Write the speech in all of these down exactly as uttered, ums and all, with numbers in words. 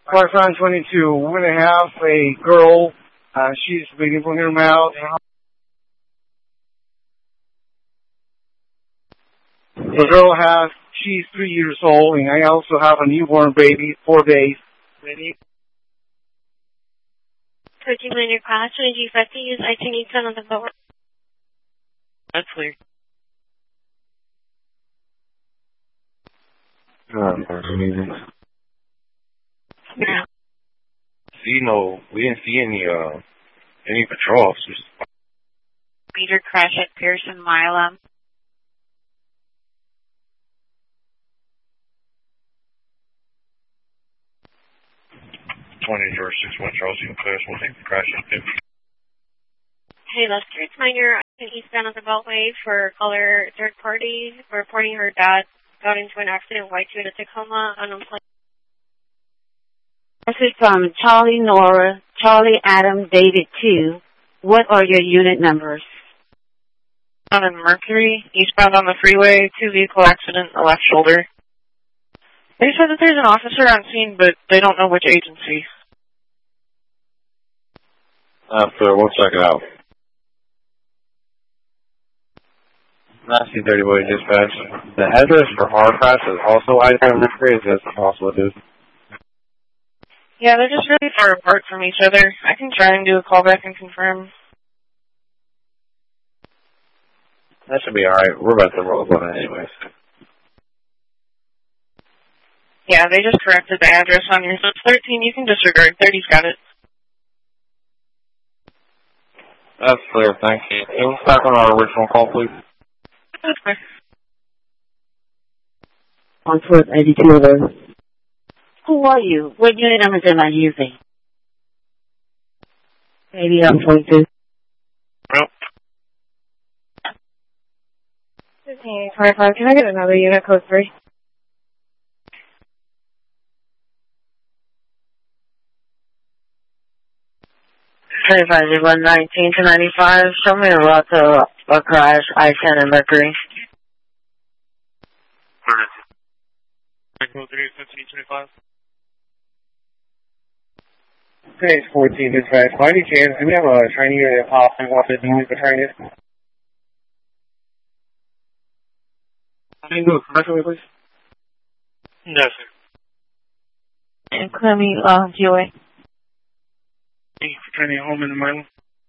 Parson twenty-two, we're going to have a girl. Uh, she's bleeding from her mouth. The girl has, she's three years old, and I also have a newborn baby, four days. thirteen minute class, twenty-two fifty, use I two eight seven on the board. That's clear. Uh, meetings. Yeah. See, no, we didn't see any, uh, any patrol officers. Meter crash at Pearson Milam. twenty, George six one, Charles, you can clear us. We'll take the crash at fifty. Hey, Lester, it's Minor. I'm eastbound on the Beltway for caller third party, reporting her dad got into an accident, white two in a Tacoma, unemployed. This is from Charlie Nora, Charlie Adam David two. What are your unit numbers? On in Mercury, eastbound on the freeway, two vehicle accident, the left shoulder. They said that there's an officer on scene, but they don't know which agency. After, we'll check it out. nineteen thirty Boy Dispatch. The address for our crash is also I ten Mercury. Is that possible, dude? Yeah, they're just really far apart from each other. I can try and do a callback and confirm. That should be alright. We're about to roll on it anyways. Yeah, they just corrected the address on yours. So it's thirteen, you can disregard. thirty's got it. That's clear, thank you. Can we back on our original call, please? That's clear. On foot eighty-two of those. Who are you? What unit numbers am I using? Maybe I'm twenty-two. Nope. fifteen twenty-five, can I get another unit code three? twenty-five one nineteen to ninety-five. Show me a route to a crash, I ten and Mercury. Code three, fifteen twenty-five. Okay, it's fourteen dispatch. By any chance, do we have a training unit that pops and wants to do the training? Can you do a commercial, please? No, sir. And clear me, uh, Joey. Thank you for training home in the morning.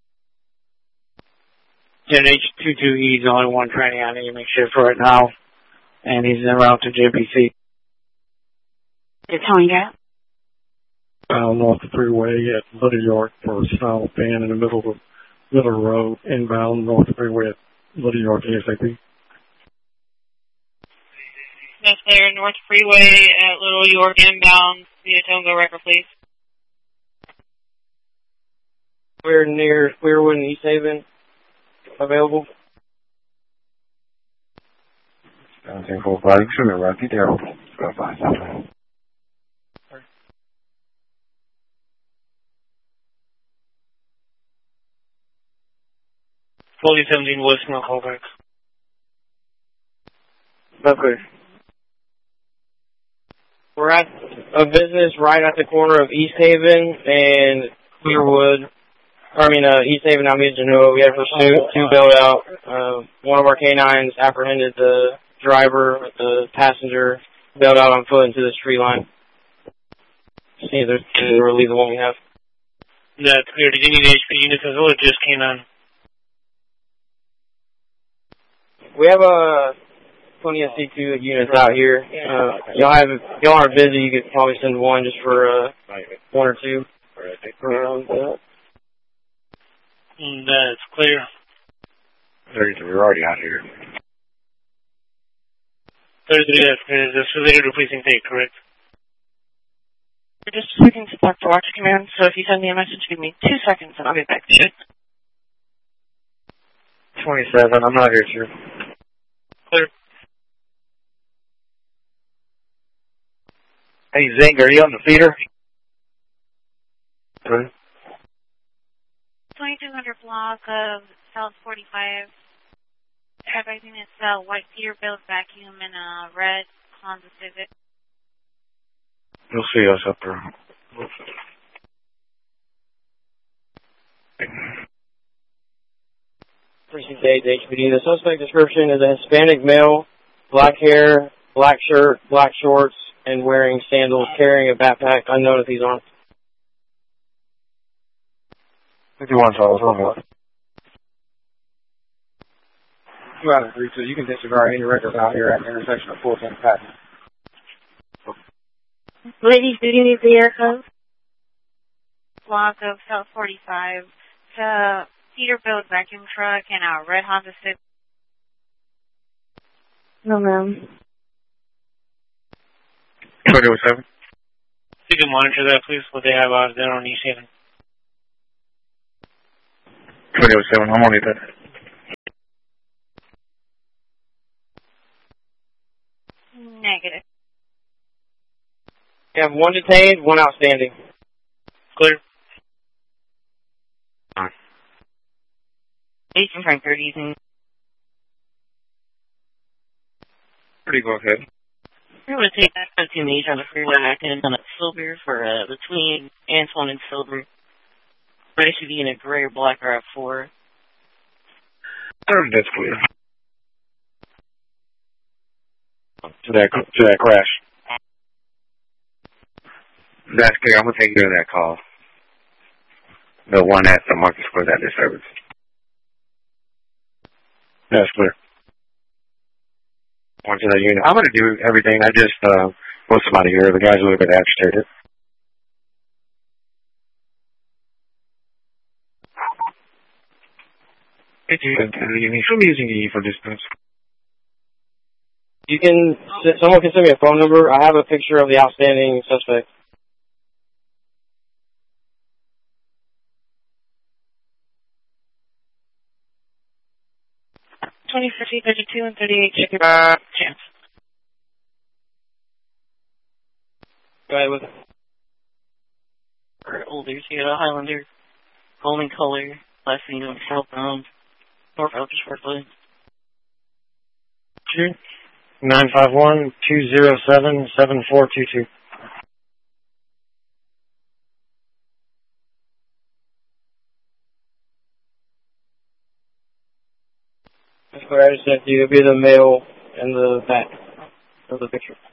Yeah, H twenty-two E is the only one training I need to make sure for it now. And he's en route to J P C. It's Tony Gap. Bound off the freeway at Little York for a stop van in the middle of the middle road, inbound north the freeway at Little York ASAP. That's there, North Freeway at Little York, inbound via Tonga Record, please. We're near Clearwood and East Haven. Available. seventeen forty-five, you should be right there. Go by something. forty seventeen West Milk callback. Okay. We're at a business right at the corner of East Haven and Clearwood. I mean, uh, East Haven, Alameda, Genoa. We had pursuit, two bailed out. Uh, one of our canines apprehended the driver, the passenger, bailed out on foot into the street line. See if there's to relieve the one we have. That's clear. Did you need H P units as well, or just canine? We have a plenty of C two units out here. Uh, y'all have, if y'all aren't busy, you could probably send one just for uh, one or two. Around that. That's clear. thirty-three, we're already out here. thirty-three, that's clear. That's related to precinct eight, correct? We're just looking to talk to Watch Command, so if you send me a message, give me two seconds and I'll get back to you. twenty-seven, I'm not here, sir. Clear. Hey, Zing, are you on the feeder? Good. twenty-two hundred block of South forty-five. Advising it's a white Peterbilt vacuum and a red Honda Civic. You'll see us up there. eight H P D. The suspect description is a Hispanic male, black hair, black shirt, black shorts, and wearing sandals, carrying a backpack, unknown if he's armed. fifty-one Charles, one more. two out of three, so you can disregard any records out here at the intersection of Fulton and Patton. Ladies, do you need the air code? Block of South forty-five. It's a Peterbilt vacuum truck and a red Honda Civic. No, ma'am. twenty oh seven. You can monitor that, please, what they have out there on East Haven. twenty oh seven, I'm on it. Negative. You have one detained, one outstanding. Clear. Eastern Frankfurt, using. Pretty go ahead. We're going to take fifteen each on the freeway acting on a silver for uh, between Antoine and Silver. Ready to be in a gray or black R F four. Um, that's clear. To that, to that crash. That's clear. I'm going to take care of that call. The one at the Market Square that disturbance. That's clear. On to that unit. I'm going to do everything. I just uh, put somebody here. The guy's a little bit agitated. I'm using E for distance. You can, someone can send me a phone number. I have a picture of the outstanding suspect. twenty, fifty, thirty-two, and thirty-eight, check your uh, chance. Go ahead with it. For older, so you got a Highlander, golden color, last thing you know, southbound, North Elkers Parkway. Two. nine five one, two zero seven, seven four two two. That's what I just sent you. It'll be the male in the back of the picture.